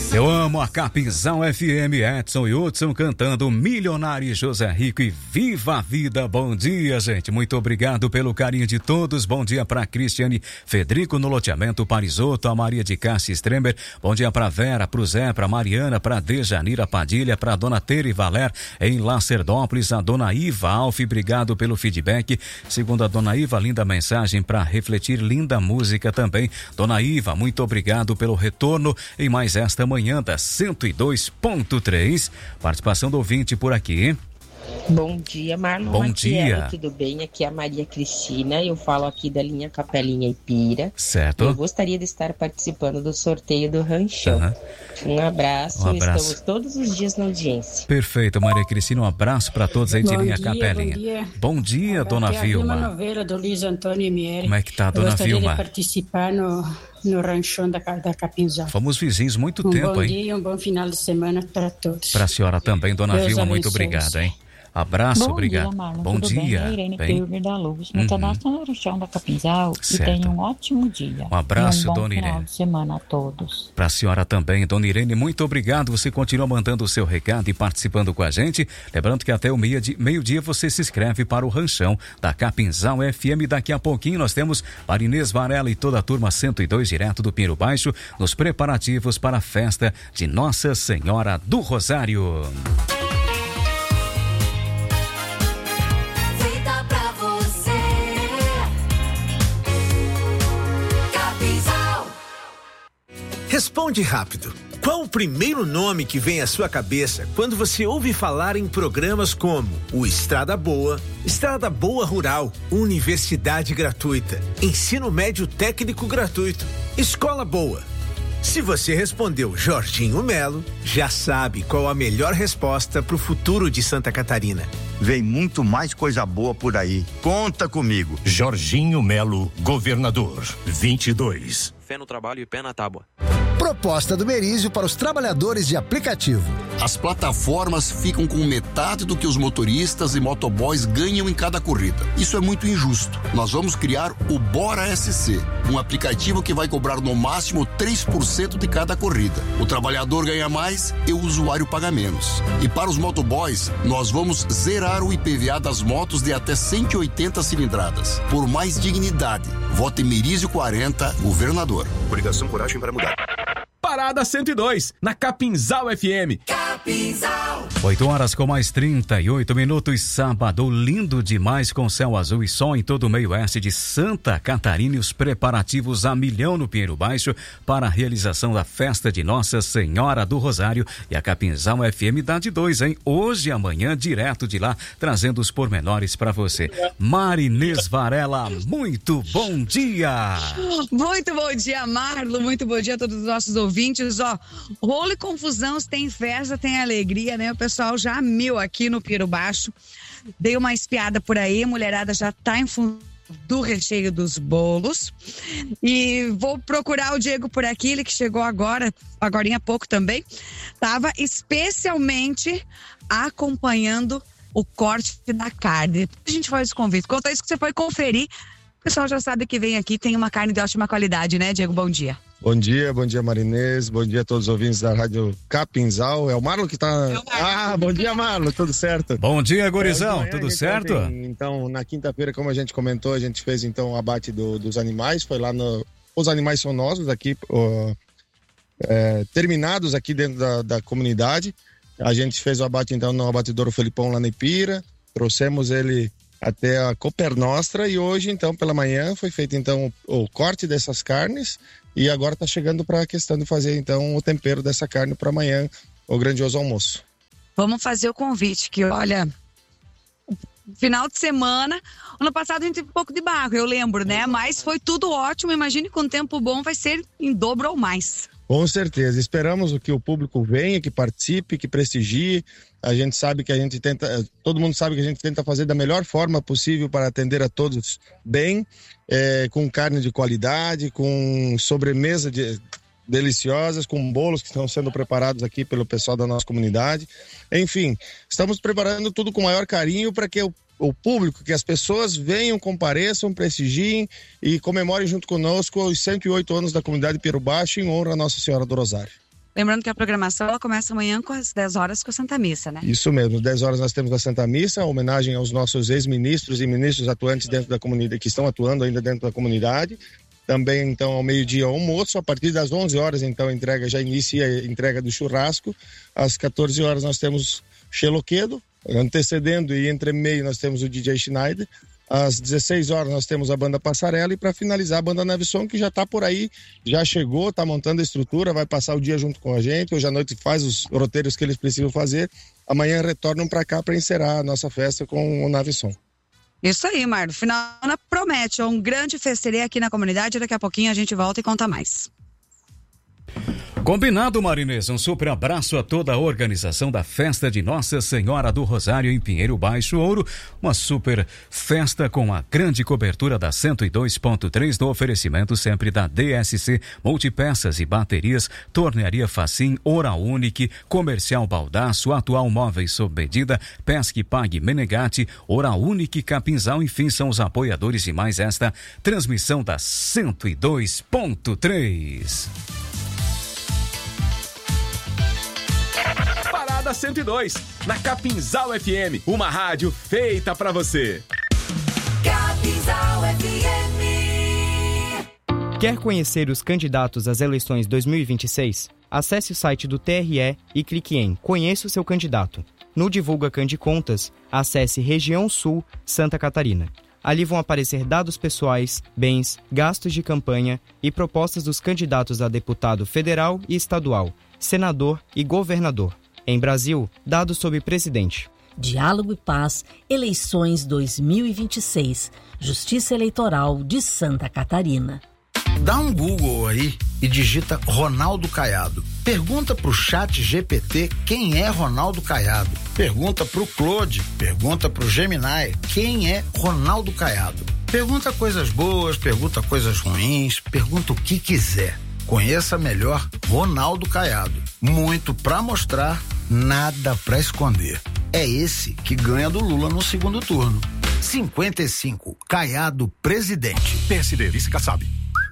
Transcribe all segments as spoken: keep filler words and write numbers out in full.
Eu amo a Capinzal F M, Edson e Hudson cantando Milionário José Rico e Viva a Vida. Bom dia, gente. Muito obrigado pelo carinho de todos. Bom dia para Cristiane Federico no loteamento Parisoto, a Maria de Cássia Stremer. Bom dia para Vera, pro Zé, pra Mariana, pra Dejanira Padilha, pra Dona Tere Valer em Lacerdópolis, a Dona Iva Alf, obrigado pelo feedback. Segundo a Dona Iva, linda mensagem para refletir, linda música também. Dona Iva, muito obrigado pelo retorno em mais esta manhã da cento e dois ponto três. Participação do ouvinte por aqui. Bom dia, Marlon. Bom aqui dia. É, tudo bem? Aqui é a Maria Cristina. Eu falo aqui da linha Capelinha Ipira. Certo. Eu gostaria de estar participando do sorteio do Ranchão. Uhum. Um abraço. Um abraço. Estamos todos os dias na audiência. Perfeito, Maria Cristina. Um abraço para todos aí de bom linha dia, Capelinha. Bom dia, bom dia dona aqui Vilma. É a Vilma Noveira, do Luiz Antônio Mieri. Como é que tá, dona Eu gostaria Vilma? de participar no, no ranchão da, da Capinzal. Fomos vizinhos muito um tempo, bom hein? dia e um bom final de semana para todos. Para a senhora também, dona Deus Vilma, abençoe. muito obrigado, hein? Abraço, bom obrigado. Dia, Marlon. Bom Tudo dia. Bem? Irene Bem? Pilger da Luz. Meu cadastro no Ranchão da Capinzal e Certo. tenha um ótimo dia. Um abraço, e um bom dona final Irene. de semana a todos. Para a senhora também, dona Irene, muito obrigado. Você continua mandando o seu recado e participando com a gente. Lembrando que até o meio-dia meio você se inscreve para o Ranchão da Capinzal F M. Daqui a pouquinho nós temos Marinês Varela e toda a turma cento e dois, direto do Pinheiro Baixo, nos preparativos para a festa de Nossa Senhora do Rosário. Responde rápido. Qual o primeiro nome que vem à sua cabeça quando você ouve falar em programas como o Estrada Boa, Estrada Boa Rural, Universidade Gratuita, Ensino Médio Técnico Gratuito, Escola Boa? Se você respondeu Jorginho Melo, já sabe qual a melhor resposta para o futuro de Santa Catarina. Vem muito mais coisa boa por aí. Conta comigo. Jorginho Melo, governador. vinte e dois. Fé no trabalho e pé na tábua. Proposta do Merizio para os trabalhadores de aplicativo. As plataformas ficam com metade do que os motoristas e motoboys ganham em cada corrida. Isso é muito injusto. Nós vamos criar o Bora S C, um aplicativo que vai cobrar no máximo três por cento de cada corrida. O trabalhador ganha mais e o usuário paga menos. E para os motoboys, nós vamos zerar o I P V A das motos de até cento e oitenta cilindradas. Por mais dignidade, vote Merizio quarenta, governador. Coligação Coragem para Mudar. Parada cento e dois, na Capinzal F M. Capinzal. oito horas com mais trinta e oito minutos, sábado lindo demais com céu azul e sol em todo o meio oeste de Santa Catarina e os preparativos a milhão no Pinheiro Baixo para a realização da festa de Nossa Senhora do Rosário. E a Capinzal F M dá de dois, hein? Hoje e amanhã, direto de lá, trazendo os pormenores para você. Marinês Varela, muito bom dia! Muito bom dia, Marlon, muito bom dia a todos os nossos ouvintes. Ó, rolo e confusão, se tem festa, tem alegria, né? O pessoal já mil aqui no Pinheiro Baixo. Dei uma espiada por aí, a mulherada já tá em função do recheio dos bolos. E vou procurar o Diego por aqui, ele que chegou agora, agorinha há pouco também. Tava especialmente acompanhando o corte da carne. A gente faz o convite. Conta isso que você foi conferir. O pessoal já sabe que vem aqui, tem uma carne de ótima qualidade, né, Diego? Bom dia. Bom dia, bom dia Marinês, bom dia a todos os ouvintes da Rádio Capinzal. É o Marlon que tá... É o ah, bom dia Marlon, tudo certo? Bom dia, gurizão, é, tudo certo? Tem, então, na quinta-feira, como a gente comentou, a gente fez então o abate do, dos animais, foi lá no... Os animais são nossos aqui, ó, é, terminados aqui dentro da, da comunidade. A gente fez o abate então no abatedouro Felipão lá na Ipira, trouxemos ele até a Copernostra e hoje então pela manhã foi feito então o, o corte dessas carnes e agora está chegando para a questão de fazer então o tempero dessa carne para amanhã, o grandioso almoço. Vamos fazer o convite que olha, final de semana, ano passado a gente teve um pouco de barro, eu lembro, né? Mas foi tudo ótimo, imagine com tempo bom vai ser em dobro ou mais. Com certeza, esperamos que o público venha, que participe, que prestigie. A gente sabe que a gente tenta, todo mundo sabe que a gente tenta fazer da melhor forma possível para atender a todos bem, é, com carne de qualidade, com sobremesa de, deliciosas, com bolos que estão sendo preparados aqui pelo pessoal da nossa comunidade. Enfim, estamos preparando tudo com o maior carinho para que o o público, que as pessoas venham, compareçam, prestigiem e comemorem junto conosco os cento e oito anos da comunidade Pinheiro Baixo em honra a Nossa Senhora do Rosário. Lembrando que a programação ela começa amanhã com as dez horas com a Santa Missa, né? Isso mesmo, dez horas nós temos a Santa Missa, a homenagem aos nossos ex-ministros e ministros atuantes dentro da comunidade, que estão atuando ainda dentro da comunidade. Também, então, ao meio-dia, almoço. A partir das onze horas, então, a entrega já inicia a entrega do churrasco. Às quatorze horas, nós temos Xeloquedo. Antecedendo e entre meio, nós temos o D J Schneider. Às dezesseis horas, nós temos a banda Passarela. E para finalizar, a banda Navisson, que já está por aí, já chegou, está montando a estrutura, vai passar o dia junto com a gente. Hoje à noite faz os roteiros que eles precisam fazer. Amanhã retornam para cá para encerrar a nossa festa com o Navisson. Isso aí, Marlo. Final promete um grande festerê aqui na comunidade. Daqui a pouquinho a gente volta e conta mais. Combinado, Marinês. Um super abraço a toda a organização da festa de Nossa Senhora do Rosário em Pinheiro Baixo Ouro. Uma super festa com a grande cobertura da cento e dois ponto três do oferecimento sempre da D S C, Multipeças e Baterias, Tornearia Facim, Oral Unique, Comercial Baldaço, Atual Móveis sob medida, Pesque Pague Menegatti, Oral Unique Capinzal, enfim, são os apoiadores de mais esta transmissão da cento e dois ponto três. Parada cento e dois, na Capinzal F M, uma rádio feita pra você. Capinzal F M. Quer conhecer os candidatos às eleições dois mil e vinte e seis? Acesse o site do T R E e clique em Conheça o seu candidato. No Divulga Candicontas, acesse Região Sul, Santa Catarina. Ali vão aparecer dados pessoais, bens, gastos de campanha e propostas dos candidatos a deputado federal e estadual, senador e governador. Em Brasil, dados sobre presidente. Diálogo e Paz, eleições dois mil e vinte e seis, Justiça Eleitoral de Santa Catarina. Dá um Google aí e digita Ronaldo Caiado. Pergunta pro chat G P T quem é Ronaldo Caiado. Pergunta pro Claude, pergunta pro Gemini quem é Ronaldo Caiado. Pergunta coisas boas, pergunta coisas ruins, pergunta o que quiser. Conheça melhor Ronaldo Caiado. Muito pra mostrar, nada pra esconder. É esse que ganha do Lula no segundo turno. cinquenta e cinco, Caiado presidente. P S D, vice Kassab.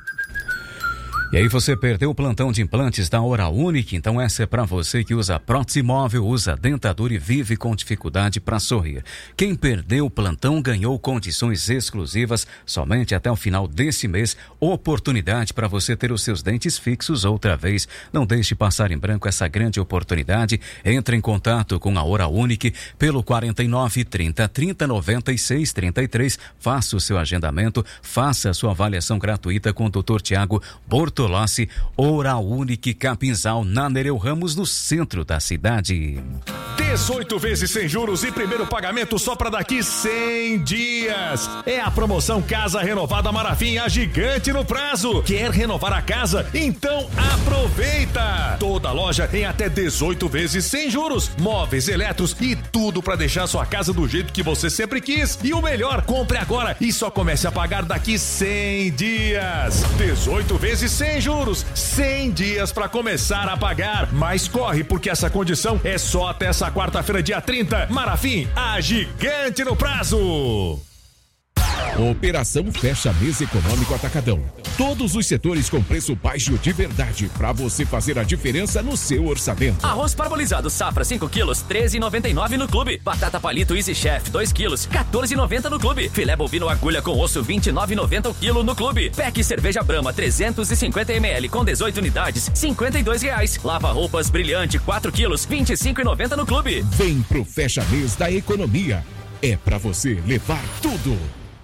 E aí você perdeu o plantão de implantes da Oral Unique? Então essa é para você que usa prótese móvel, usa dentadura e vive com dificuldade para sorrir. Quem perdeu o plantão ganhou condições exclusivas somente até o final desse mês. Oportunidade para você ter os seus dentes fixos outra vez. Não deixe passar em branco essa grande oportunidade. Entre em contato com a Oral Unique pelo quarenta e nove, trinta, trinta, noventa e seis, trinta e três. Faça o seu agendamento, faça a sua avaliação gratuita com o doutor Tiago Bortolossi. Oral Unique Capinzal, na Nereu Ramos, no centro da cidade. dezoito vezes sem juros e primeiro pagamento só para daqui cem dias. É a promoção Casa Renovada Marafim, a gigante no prazo. Quer renovar a casa? Então aproveita! Toda loja em até dezoito vezes sem juros. Móveis, eletros e tudo para deixar sua casa do jeito que você sempre quis. E o melhor, compre agora e só comece a pagar daqui cem dias. dezoito vezes sem juros, cem dias para começar a pagar. Mas corre, porque essa condição é só até essa quarta-feira, dia trinta. Marafim, a gigante no prazo. Operação Fecha Mês Econômico Atacadão. Todos os setores com preço baixo de verdade, para você fazer a diferença no seu orçamento. Arroz parbolizado Safra cinco quilos, treze e noventa e nove no clube. Batata palito Easy Chef dois quilos, quatorze e noventa no clube. Filé bovino agulha com osso vinte e nove e noventa o quilo no clube. Pack cerveja Brahma trezentos e cinquenta mililitros com dezoito unidades, cinquenta e dois reais. Lava roupas Brilhante quatro quilos, vinte e cinco e noventa no clube. Vem pro Fecha Mês da Economia. É pra você levar tudo.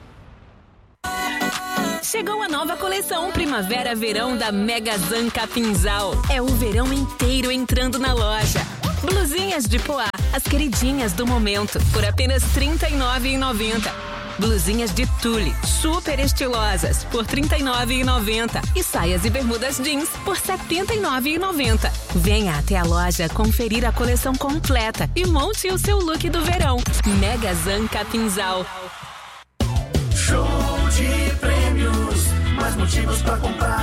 Chegou a nova coleção Primavera-Verão da Megazan Capinzal. É o verão inteiro entrando na loja. Blusinhas de poá, as queridinhas do momento, por apenas trinta e nove reais e noventa centavos. Blusinhas de tule, super estilosas, por trinta e nove reais e noventa centavos. E saias e bermudas jeans, por setenta e nove reais e noventa centavos. Venha até a loja conferir a coleção completa e monte o seu look do verão. Megazan Capinzal. Show de prêmios, mais motivos pra comprar.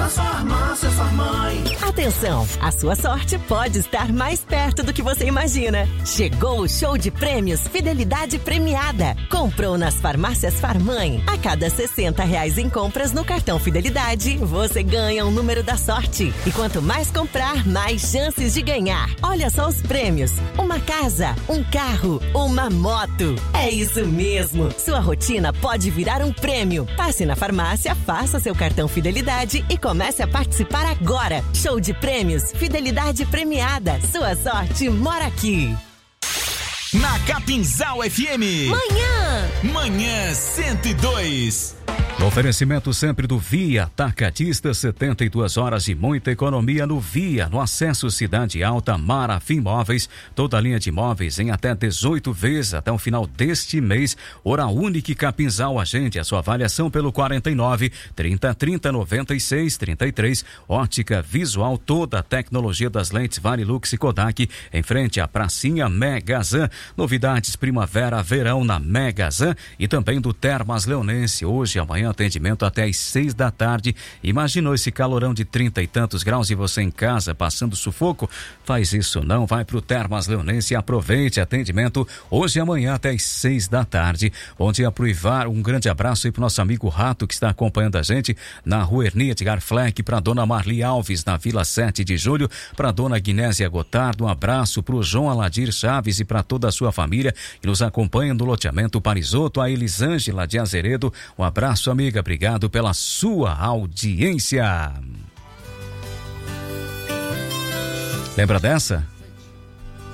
nas farmácias Farmãe. Atenção, a sua sorte pode estar mais perto do que você imagina. Chegou o show de prêmios Fidelidade Premiada. Comprou nas farmácias Farmãe. A cada sessenta reais em compras no cartão Fidelidade, você ganha um número da sorte. E quanto mais comprar, mais chances de ganhar. Olha só os prêmios: uma casa, um carro, uma moto. É isso mesmo. Sua rotina pode virar um prêmio. Passe na farmácia, faça seu cartão Fidelidade e comece a participar agora. Show de prêmios Fidelidade Premiada. Sua sorte mora aqui. Na Capinzal F M. Manhã. Manhã cento e dois. No oferecimento sempre do Via Atacadista, setenta e duas horas e muita economia no Via, no acesso Cidade Alta, Marafim Móveis, toda a linha de móveis em até dezoito vezes até o final deste mês. Hora única Capinzal, agende a sua avaliação pelo quarenta e nove, trinta, trinta, noventa e seis, trinta e três. Ótica Visual, toda a tecnologia das lentes Varilux e Kodak, em frente à pracinha Megazan. Novidades primavera, verão na Megazan e também do Termas Leonense, hoje e amanhã atendimento até às seis da tarde. Imaginou esse calorão de trinta e tantos graus e você em casa passando sufoco? Faz isso não, vai pro Termas Leonense e aproveite atendimento hoje e amanhã até às seis da tarde. Bom dia pro Ivar, um grande abraço aí pro nosso amigo Rato que está acompanhando a gente na Rua Ernie Edgar Fleck, pra dona Marli Alves na Vila sete de julho, pra dona Guinésia Gotardo, um abraço pro João Aladir Chaves e pra toda a sua família que nos acompanha no loteamento Parisoto, a Elisângela de Azeredo, um abraço amiga, obrigado pela sua audiência. Lembra dessa?